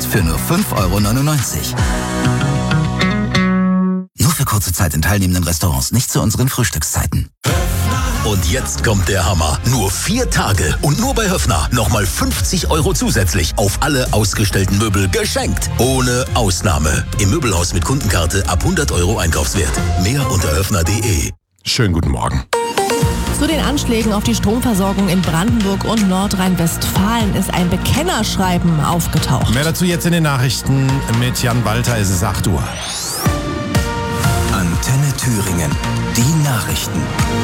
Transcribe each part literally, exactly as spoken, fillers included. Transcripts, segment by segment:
für nur fünf Euro neunundneunzig. Nur für kurze Zeit in teilnehmenden Restaurants, nicht zu unseren Frühstückszeiten. Und jetzt kommt der Hammer. Nur vier Tage und nur bei Höffner nochmal fünfzig Euro zusätzlich auf alle ausgestellten Möbel geschenkt. Ohne Ausnahme. Im Möbelhaus mit Kundenkarte ab hundert Euro Einkaufswert. Mehr unter höffner punkt de. Schönen guten Morgen. Zu den Anschlägen auf die Stromversorgung in Brandenburg und Nordrhein-Westfalen ist ein Bekennerschreiben aufgetaucht. Mehr dazu jetzt in den Nachrichten mit Jan Walter. Es ist acht Uhr. Antenne Thüringen. Die Nachrichten.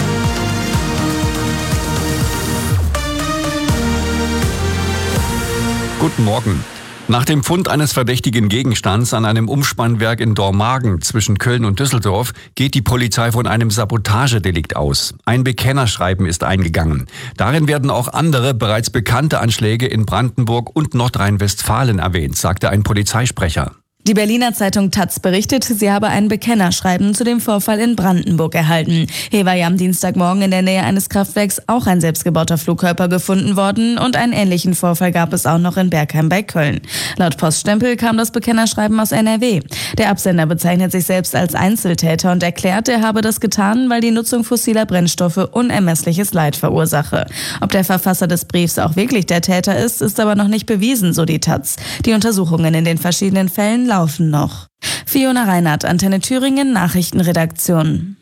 Guten Morgen. Nach dem Fund eines verdächtigen Gegenstands an einem Umspannwerk in Dormagen zwischen Köln und Düsseldorf geht die Polizei von einem Sabotagedelikt aus. Ein Bekennerschreiben ist eingegangen. Darin werden auch andere, bereits bekannte Anschläge in Brandenburg und Nordrhein-Westfalen erwähnt, sagte ein Polizeisprecher. Die Berliner Zeitung Taz berichtet, sie habe ein Bekennerschreiben zu dem Vorfall in Brandenburg erhalten. Hier war ja am Dienstagmorgen in der Nähe eines Kraftwerks auch ein selbstgebauter Flugkörper gefunden worden und einen ähnlichen Vorfall gab es auch noch in Bergheim bei Köln. Laut Poststempel kam das Bekennerschreiben aus N R W. Der Absender bezeichnet sich selbst als Einzeltäter und erklärt, er habe das getan, weil die Nutzung fossiler Brennstoffe unermessliches Leid verursache. Ob der Verfasser des Briefs auch wirklich der Täter ist, ist aber noch nicht bewiesen, so die Taz. Die Untersuchungen in den verschiedenen Fällen laufen noch. Fiona Reinhardt, Antenne Thüringen, Nachrichtenredaktion.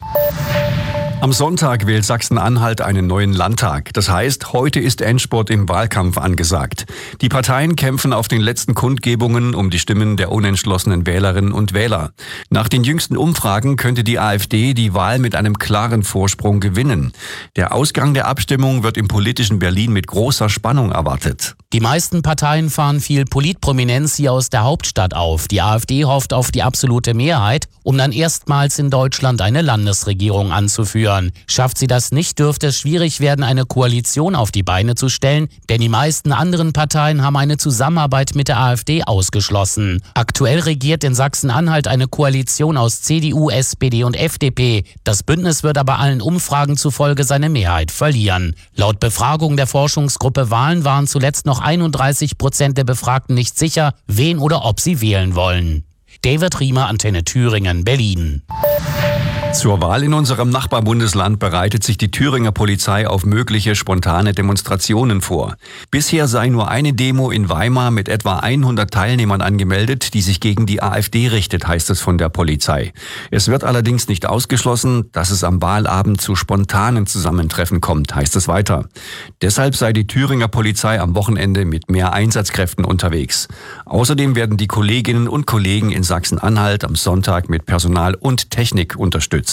Am Sonntag wählt Sachsen-Anhalt einen neuen Landtag. Das heißt, heute ist Endspurt im Wahlkampf angesagt. Die Parteien kämpfen auf den letzten Kundgebungen um die Stimmen der unentschlossenen Wählerinnen und Wähler. Nach den jüngsten Umfragen könnte die AfD die Wahl mit einem klaren Vorsprung gewinnen. Der Ausgang der Abstimmung wird im politischen Berlin mit großer Spannung erwartet. Die meisten Parteien fahren viel Politprominenz hier aus der Hauptstadt auf. Die AfD hofft auf die absolute Mehrheit, um dann erstmals in Deutschland eine Landesregierung anzuführen. Schafft sie das nicht, dürfte es schwierig werden, eine Koalition auf die Beine zu stellen, denn die meisten anderen Parteien haben eine Zusammenarbeit mit der AfD ausgeschlossen. Aktuell regiert in Sachsen-Anhalt eine Koalition aus C D U, S P D und F D P. Das Bündnis wird aber allen Umfragen zufolge seine Mehrheit verlieren. Laut Befragung der Forschungsgruppe Wahlen waren zuletzt noch einunddreißig Prozent der Befragten nicht sicher, wen oder ob sie wählen wollen. David Riemer, Antenne Thüringen, Berlin. Zur Wahl in unserem Nachbarbundesland bereitet sich die Thüringer Polizei auf mögliche spontane Demonstrationen vor. Bisher sei nur eine Demo in Weimar mit etwa hundert Teilnehmern angemeldet, die sich gegen die AfD richtet, heißt es von der Polizei. Es wird allerdings nicht ausgeschlossen, dass es am Wahlabend zu spontanen Zusammentreffen kommt, heißt es weiter. Deshalb sei die Thüringer Polizei am Wochenende mit mehr Einsatzkräften unterwegs. Außerdem werden die Kolleginnen und Kollegen in Sachsen-Anhalt am Sonntag mit Personal und Technik unterstützt.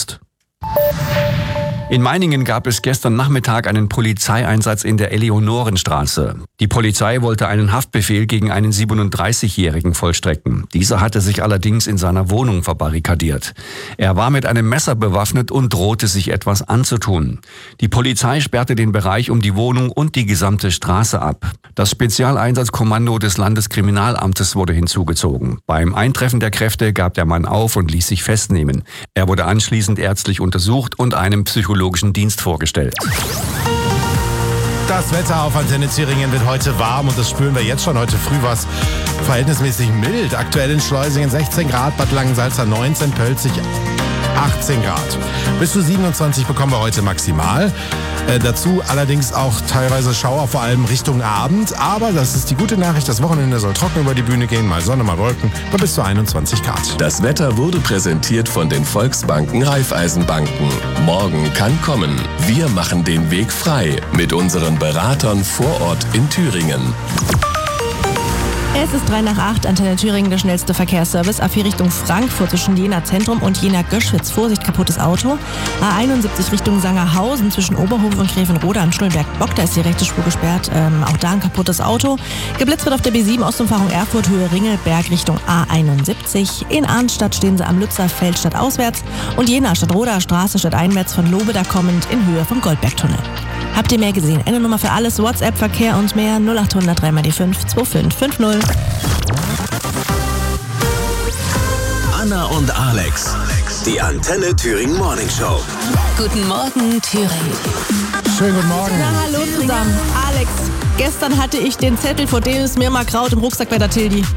In Meiningen gab es gestern Nachmittag einen Polizeieinsatz in der Eleonorenstraße. Die Polizei wollte einen Haftbefehl gegen einen siebenunddreißigjährigen vollstrecken. Dieser hatte sich allerdings in seiner Wohnung verbarrikadiert. Er war mit einem Messer bewaffnet und drohte sich etwas anzutun. Die Polizei sperrte den Bereich um die Wohnung und die gesamte Straße ab. Das Spezialeinsatzkommando des Landeskriminalamtes wurde hinzugezogen. Beim Eintreffen der Kräfte gab der Mann auf und ließ sich festnehmen. Er wurde anschließend ärztlich untersucht und einem Psychologen Dienst vorgestellt. Das Wetter auf Antenne Thüringen wird heute warm und das spüren wir jetzt schon. Heute früh war es verhältnismäßig mild. Aktuell in Schleusingen sechzehn Grad, Bad Langensalza neunzehn, Pölzig achtzehn Grad. Bis zu siebenundzwanzig bekommen wir heute maximal. Äh, dazu allerdings auch teilweise Schauer, vor allem Richtung Abend. Aber das ist die gute Nachricht, das Wochenende soll trocken über die Bühne gehen. Mal Sonne, mal Wolken, bei bis zu einundzwanzig Grad. Das Wetter wurde präsentiert von den Volksbanken Raiffeisenbanken. Morgen kann kommen. Wir machen den Weg frei mit unseren Beratern vor Ort in Thüringen. Es ist drei nach acht, Antenne Thüringen, der schnellste Verkehrsservice. A vier Richtung Frankfurt zwischen Jena Zentrum und Jena Göschwitz. Vorsicht, kaputtes Auto. A einundsiebzig Richtung Sangerhausen zwischen Oberhof und Grevenrode am Stollenberg-Bock. Da ist die rechte Spur gesperrt. Ähm, auch da ein kaputtes Auto. Geblitzt wird auf der B sieben Ostumfahrung Erfurt, Höhe Ringelberg Richtung A einundsiebzig. In Arnstadt stehen sie am Lützer Feld stadtauswärts. Und Jena Stadtroder Straße stadteinwärts von Lobeda kommend in Höhe vom Goldbergtunnel. Habt ihr mehr gesehen? Eine Nummer für alles, WhatsApp, Verkehr und mehr null acht hundert drei mal die fünf zwei fünf fünf null. Anna und Alex, die Antenne Thüringen Morning Show. Guten Morgen, Thüringen. Schönen guten Morgen. Na, hallo zusammen. Alex, gestern hatte ich den Zettel, vor dem es mir mal graut im Rucksack bei der Tildi.